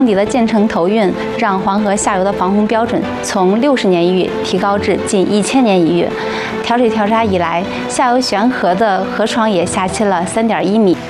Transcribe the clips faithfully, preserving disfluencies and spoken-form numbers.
底的建成投运让黄河下游的防洪标准从六十年一遇提高至近一千年一遇。调水调查以来，下游悬河的河床也下倾了三点一米。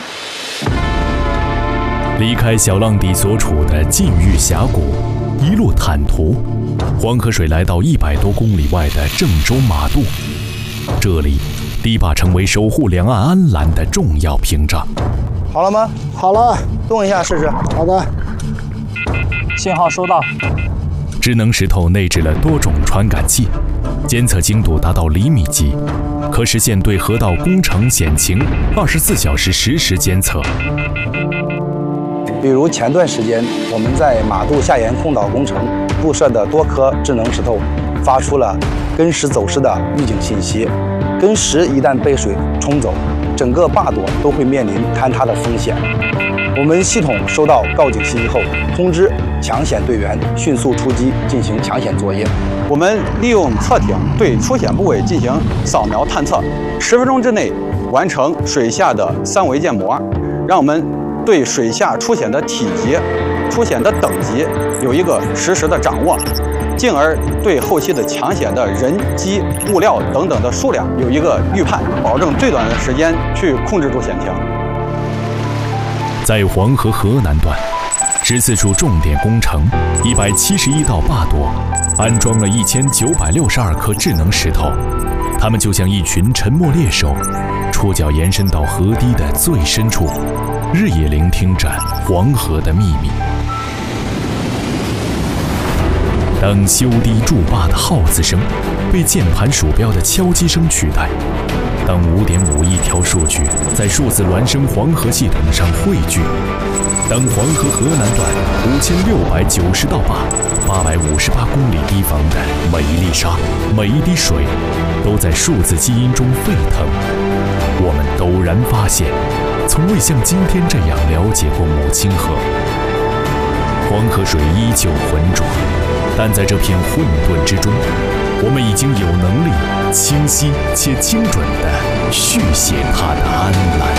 离开小浪底所处的禁域峡谷，一路坦途，黄河水来到一百多公里外的郑州马渡。这里，堤坝成为守护两岸安澜的重要屏障。 好了吗？ 好了， 动一下试试。 好的。 信号收到。 智能石头内置了多种传感器，监测精度达到厘米级，可实现对河道工程险情二十四小时实时监测。 比如前段时间，我们在马渡下沿空岛工程布设的多颗智能石头，发出了根石走失的预警信息。根石一旦被水冲走，整个坝垛都会面临坍塌的风险。我们系统收到告警信息后，通知抢险队员迅速出击进行抢险作业。 我们利用测艇对出险部位进行扫描探测，十分钟之内完成水下的三维建模，让我们对水下出险的体积、出险的等级有一个实时的掌握，进而对后期的抢险的人机、物料等等的数量有一个预判，保证最短的时间去控制住险情。 在黄河河南段，十四处重点工程，一百七十一道坝垛，安装了一千九百六十二颗智能石头，它们就像一群沉默猎手，触角延伸到河堤的最深处，日夜聆听着黄河的秘密。当修堤筑坝的号字声被键盘鼠标的敲击声取代，当五点五亿条数据在数字孪生黄河系统上汇聚，当黄河河南段五千六百九十道坝、八百五十八公里堤防的每一粒沙、每一滴水，都在数字基因中沸腾，我们陡然发现，从未像今天这样了解过母亲河。黄河水依旧浑浊，但在这片混沌之中，我们已经有能力清晰且精准地续写它的安澜。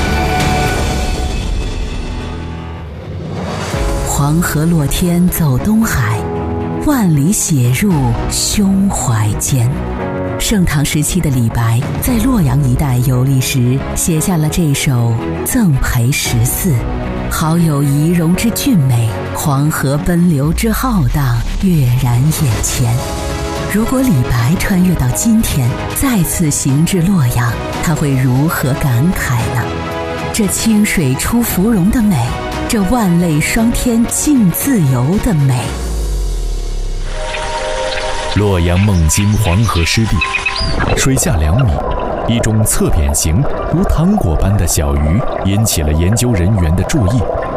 黄河落天走东海，万里写入胸怀间。盛唐时期的李白在洛阳一带游历时，写下了这首《赠裴十四》，好有仪容之俊美，黄河奔流之浩荡跃然眼前。如果李白穿越到今天，再次行至洛阳，他会如何感慨呢？这清水出芙蓉的美，这万类霜天竞自由的美。 洛阳孟津黄河湿地，水下两米，一种侧扁形如糖果般的小鱼引起了研究人员的注意。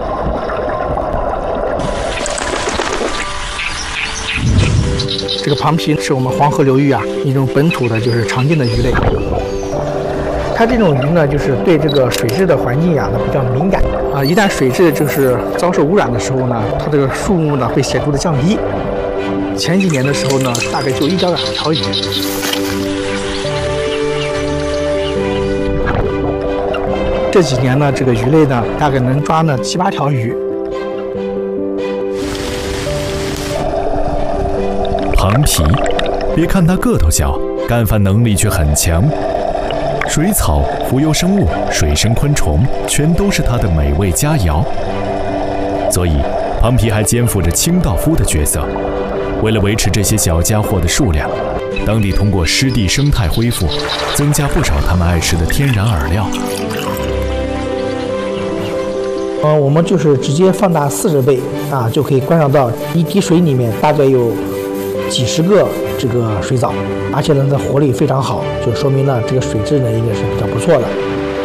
这个庞皮是我们黄河流域啊一种本土的就是常见的鱼类。它这种鱼呢，就是对这个水质的环境呀呢比较敏感啊，一旦水质就是遭受污染的时候呢，它这个数目呢会显著的降低。前几年的时候呢，大概就一到两条鱼。这几年呢，这个鱼类呢，大概能抓呢七八条鱼。 庞皮，别看它个头小，干饭能力却很强。水草、浮游生物、水生昆虫，全都是它的美味佳肴。所以，庞皮还肩负着清道夫的角色。为了维持这些小家伙的数量，当地通过湿地生态恢复，增加不少它们爱吃的天然饵料。 呃，我们就是直接放大四十倍啊，就可以观察到一滴水里面大概有几十个这个水藻，而且呢，它活力非常好，就说明呢这个水质呢应该是比较不错的。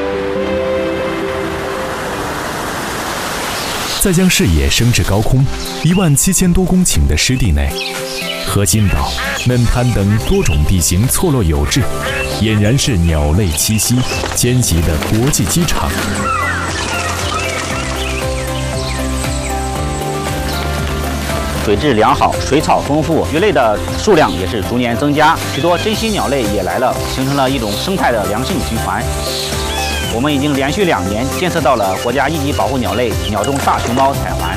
再将视野升至高空，一万七千多公顷的湿地内，河心岛、嫩滩等多种地形错落有致，俨然是鸟类栖息、迁徙的国际机场。 水质良好，水草丰富，鱼类的数量也是逐年增加，许多珍稀鸟类也来了，形成了一种生态的良性循环。我们已经连续两年监测到了国家一级保护鸟类鸟中大熊猫彩环。